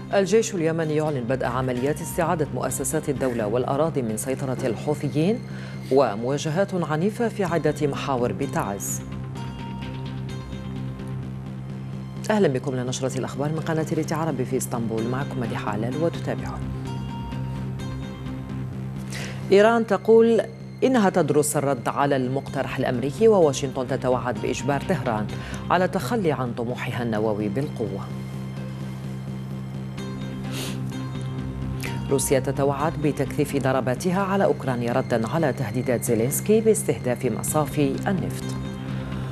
الجيش اليمني يعلن بدء عمليات استعادة مؤسسات الدولة والأراضي من سيطرة الحوثيين، ومواجهات عنيفة في عدة محاور بتعز. أهلا بكم لنشرة الأخبار من قناة ريت عربي في اسطنبول، معكم مديحة علال وتتابعون. إيران تقول إنها تدرس الرد على المقترح الأمريكي، وواشنطن تتوعد بإجبار طهران على التخلي عن طموحها النووي بالقوة. روسيا تتوعد بتكثيف ضرباتها على أوكرانيا ردا على تهديدات زيلينسكي باستهداف مصافي النفط.